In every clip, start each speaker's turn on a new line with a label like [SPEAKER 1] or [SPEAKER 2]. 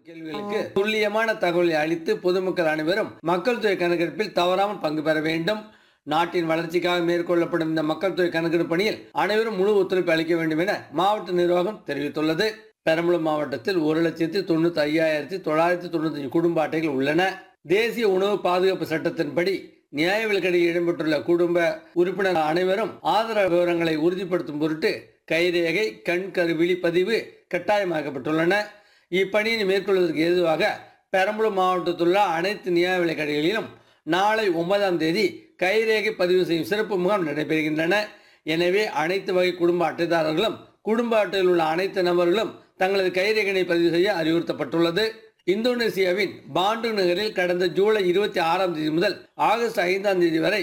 [SPEAKER 1] கேள்விகளுக்கு துல்லியமான தகவலை அளித்து பொதுமக்கள் அனைவரும் மக்கள் தொகை கணக்கெடுப்பில் தவறாமல் பங்கு பெற வேண்டும். நாட்டின் வளர்ச்சிக்காக மேற்கொள்ளப்படும் இந்த மக்கள் தொகை கணக்கெடுப்பு பணியில் அனைவரும் முழு ஒத்துழைப்பு அளிக்க வேண்டும் என மாவட்ட நிர்வாகம் தெரிவித்துள்ளது. பெரம்பலூர் மாவட்டத்தில் 1,95,995 குடும்ப அட்டைகள் உள்ளன. தேசிய உணவு பாதுகாப்பு சட்டத்தின்படி நியாய விலைக்கடையில் இடம்பெற்றுள்ள குடும்ப உறுப்பினர் அனைவரும் ஆதரவு விவரங்களை உறுதிப்படுத்தும் பொருட்டு கைரேகை, கண் கருவிழி பதிவு கட்டாயமாக்கப்பட்டுள்ளன. இப்பணியை மேற்கொள்வதற்கு ஏதுவாக பெரம்பலூர் மாவட்டத்தில் உள்ள அனைத்து நியாய விலைக்கடைகளிலும் நாளை 9ஆம் தேதி கைரேகை பதிவு செய்யும் சிறப்பு முகாம் நடைபெறுகின்றன. எனவே அனைத்து வகை குடும்ப அட்டைதாரர்களும் குடும்ப அட்டையில் உள்ள அனைத்து நபர்களும் தங்களது கைரேகையை பதிவு செய்ய அறிவுறுத்தப்பட்டுள்ளது. இந்தோனேசியாவின் பாண்டு நகரில் கடந்த ஜூலை 26ஆம் தேதி முதல் ஆகஸ்ட் 5ஆம் தேதி வரை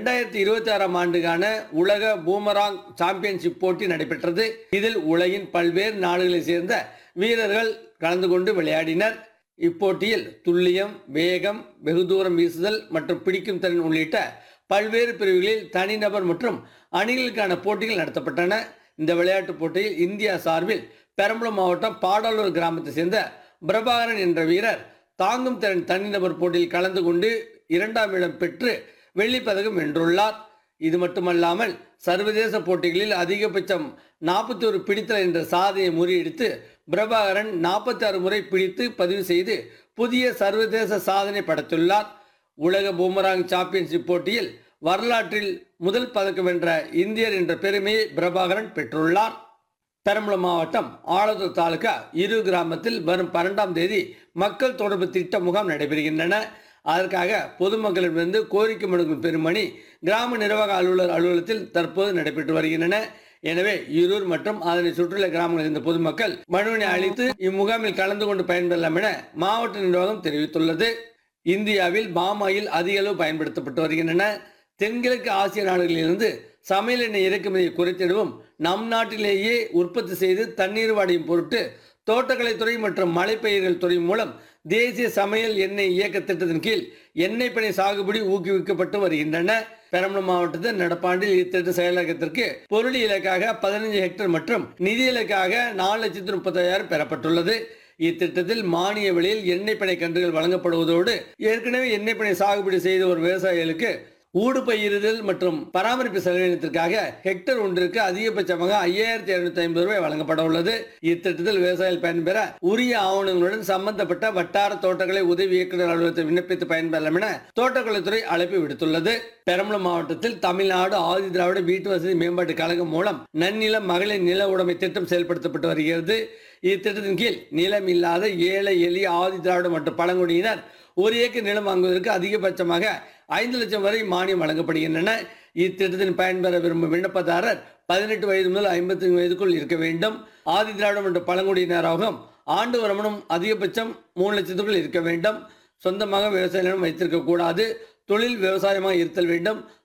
[SPEAKER 1] 2026ஆம் ஆண்டுக்கான உலக பூமராங் சாம்பியன்ஷிப் போட்டி நடைபெற்றது. இதில் உலகின் பல்வேறு நாடுகளைச் சேர்ந்த வீரர்கள் கலந்து கொண்டு விளையாடினர். இப்போட்டியில் துல்லியம், வேகம், வெகு தூரம் வீசுதல் மற்றும் பிடிக்கும் திறன் உள்ளிட்ட பல்வேறு பிரிவுகளில் தனிநபர் மற்றும் அணிகளுக்கான போட்டிகள் நடத்தப்பட்டன. இந்த விளையாட்டுப் போட்டியில் இந்தியா சார்பில் பெரம்பலூர் மாவட்டம் பாடாலூர் கிராமத்தை சேர்ந்த பிரபாகரன் என்ற வீரர் தாங்கும் திறன் தனிநபர் போட்டியில் கலந்து கொண்டு 2ஆம் இடம் பெற்று வெள்ளிப்பதக்கம் வென்றுள்ளார். இது மட்டுமல்லாமல் சர்வதேச போட்டிகளில் அதிகபட்சம் 41 பிடித்தல் என்ற சாதனையை முறியடித்து பிரபாகரன் 46 முறை பிடித்து பதிவு செய்து புதிய சர்வதேச சாதனை படைத்துள்ளார். உலக பூமராங் சாம்பியன்ஷிப் போட்டியில் வரலாற்றில் முதல் பதக்கம் வென்ற இந்தியர் என்ற பெருமையை பிரபாகரன் பெற்றுள்ளார். பெரம்பலூர் மாவட்டம் ஆலத்தூர் தாலுகா இரு கிராமத்தில் வரும் 12ஆம் தேதி மக்கள் தொடர்பு திட்ட முகாம் நடைபெறுகின்றன. அதற்காக பொதுமக்களிடமிருந்து கோரிக்கை மனுக்கள் பெருமணி கிராம நிர்வாக அலுவலர் அலுவலகத்தில் தற்போது நடைபெற்று வருகின்றன. எனவே ஈரூர் மற்றும் அதனை சுற்றியுள்ள கிராமங்களில் இருந்த பொதுமக்கள் மனுவினை அளித்து இம்முகாமில் கலந்து கொண்டு பயன்பெறலாம் என மாவட்ட நிர்வாகம் தெரிவித்துள்ளது. இந்தியாவில் பாமாயில் அதிக அளவு பயன்படுத்தப்பட்டு வருகின்றன. தென்கிழக்கு ஆசிய நாடுகளிலிருந்து சமையல் எண்ணெய் இறக்குமதியை குறைத்திடவும் நம் நாட்டிலேயே உற்பத்தி செய்து தண்ணீர் வாடையும் பொருட்டு தோட்டக்கலைத்துறை மற்றும் மலைப்பயிர்கள் துறை மூலம் தேசிய சமையல் எண்ணெய் இயக்க திட்டத்தின் கீழ் எண்ணெய் பனை சாகுபடி ஊக்குவிக்கப்பட்டு வருகின்றன. பெரம்பலூர் மாவட்டத்தில் நடப்பாண்டில் இத்திட்ட செயலாக்கத்திற்கு பொருள் இலக்காக 15 ஹெக்டேர் மற்றும் நிதி இலக்காக 4,30,000 பெறப்பட்டுள்ளது. இத்திட்டத்தில் மானிய விலையில் எண்ணெய் பனை கன்றுகள் வழங்கப்படுவதோடு ஏற்கனவே எண்ணெய் பனை சாகுபடி செய்த ஒரு விவசாயிகளுக்கு ஊடு பயிரிடுதல் மற்றும் பராமரிப்பு செலவினத்திற்காக ஹெக்டேர் ஒன்றிற்கு அதிகபட்சமாக 5,250 ரூபாய் வழங்கப்பட உள்ளது. இத்திட்டத்தில் விவசாயிகள் பயன்பெற உரிய ஆவணங்களுடன் சம்பந்தப்பட்ட வட்டார தோட்டக்கலை உதவி இயக்குநர் அலுவலகத்தை விண்ணப்பித்து பயன்பெறலாம் என தோட்டக்கலைத்துறை அழைப்பு விடுத்துள்ளது. பெரம்பலூர் மாவட்டத்தில் தமிழ்நாடு ஆதி திராவிட வீட்டு வசதி மேம்பாட்டு கழகம் மூலம் நன்னிலம் மகளிர் நில உடைமை திட்டம் செயல்படுத்தப்பட்டு வருகிறது. இத்திட்டத்தின் கீழ் நிலம் இல்லாத ஏழை எளிய ஆதி திராவிட மற்றும் பழங்குடியினர் 1 ஏக்கர் நிலம் வாங்குவதற்கு அதிகபட்சமாக 5 லட்சம் வரை மானியம் வழங்கப்படுகின்றன. இத்திட்டத்தின் பயன்பெற விரும்பும் விண்ணப்பதாரர் 18 வயது முதல் 55 வயதுக்குள் இருக்க வேண்டும். ஆதி திராவிட மற்றும் பழங்குடியினராகவும் ஆண்டு வருமானம் அதிகபட்சம் 3 லட்சத்துக்குள் இருக்க வேண்டும். சொந்தமாக விவசாய நிலம் வைத்திருக்க கூடாது. தொழில் விவசாயமாக இருத்தல் வேண்டும்.